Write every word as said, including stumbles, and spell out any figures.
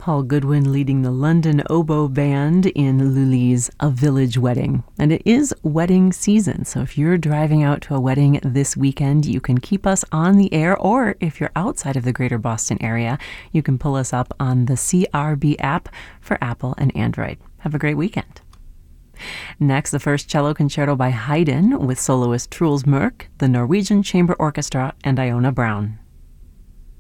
Paul Goodwin leading the London Oboe Band in Lully's A Village Wedding. And it is wedding season, so if you're driving out to a wedding this weekend, you can keep us on the air, or if you're outside of the greater Boston area, you can pull us up on the C R B app for Apple and Android. Have a great weekend. Next, the first cello concerto by Haydn with soloist Truls Mørk, the Norwegian Chamber Orchestra, and Iona Brown.